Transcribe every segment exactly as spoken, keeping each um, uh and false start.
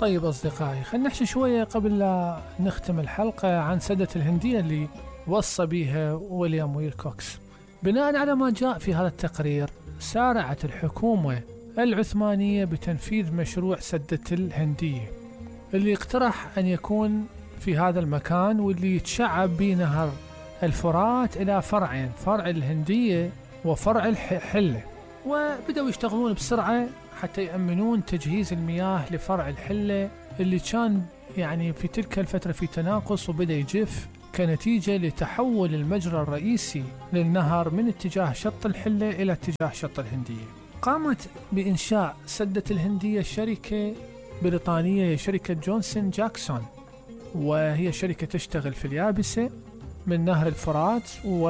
طيب أصدقائي، خلينا نحكي شوية قبل لا نختم الحلقة عن سدة الهندية اللي وصى بها ويليام ويلكوكس. بناء على ما جاء في هذا التقرير، سارعت الحكومة العثمانية بتنفيذ مشروع سدة الهندية اللي اقترح أن يكون في هذا المكان، واللي يتشعب به نهر الفرات إلى فرعين، فرع الهندية وفرع الحلة. وبدأوا يشتغلون بسرعة حتى يأمنون تجهيز المياه لفرع الحلة اللي كان يعني في تلك الفترة في تناقص وبدأ يجف كنتيجة لتحول المجرى الرئيسي للنهر من اتجاه شط الحلة إلى اتجاه شط الهندية. قامت بإنشاء سدة الهندية شركة بريطانية، شركة جونسون جاكسون، وهي شركة تشتغل في اليابسة من نهر الفرات،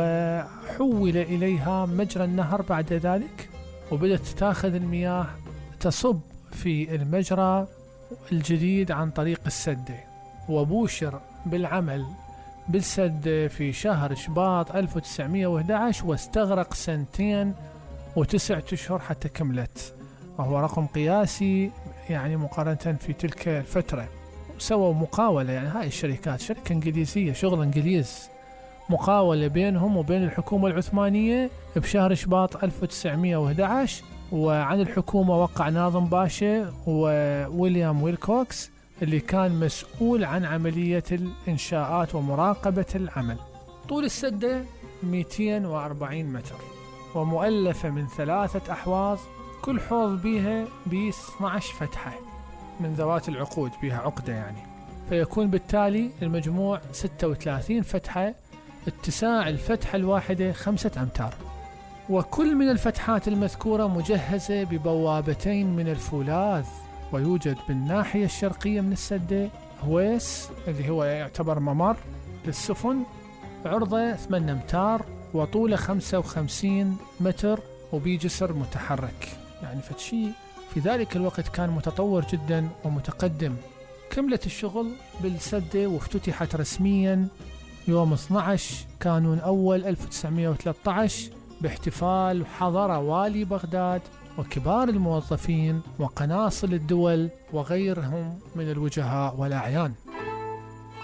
وحول إليها مجرى النهر بعد ذلك، وبدأت تاخذ المياه تصب في المجرى الجديد عن طريق السدة. وبوشر بالعمل بالسدة في شهر شباط ألف وتسعمئة وأحد عشر، واستغرق سنتين وتسعة أشهر حتى كملت، وهو رقم قياسي يعني مقارنة في تلك الفترة. سووا مقاولة، يعني هاي الشركات شركة إنجليزية شغل إنجليز، مقاولة بينهم وبين الحكومة العثمانية بشهر شباط ألف وتسعمئة وأحد عشر. وعن الحكومة وقع ناظم باشا وويليام ويلكوكس اللي كان مسؤول عن عملية الإنشاءات ومراقبة العمل. طول السدة مئتين وأربعين متر، ومؤلفة من ثلاثة أحواض، كل حوض بيها ب اثنتي عشرة فتحة من ذوات العقود، بيها عقدة يعني، فيكون بالتالي المجموع ستة وثلاثين فتحة، اتساع الفتحة الواحدة خمسة أمتار. وكل من الفتحات المذكورة مجهزة ببوابتين من الفولاذ. ويوجد بالناحية الشرقية من السدة هويس اللي هو يعتبر ممر للسفن، عرضه ثمانية أمتار وطوله خمسة وخمسين متر، وبجسر متحرك، يعني فتشي في ذلك الوقت كان متطور جدا ومتقدم. كملت الشغل بالسدة وافتتحت رسميا يوم اثني عشر كانون أول ألف وتسعمئة وثلاثة عشر باحتفال حضر والي بغداد وكبار الموظفين وقناصل الدول وغيرهم من الوجهاء والأعيان.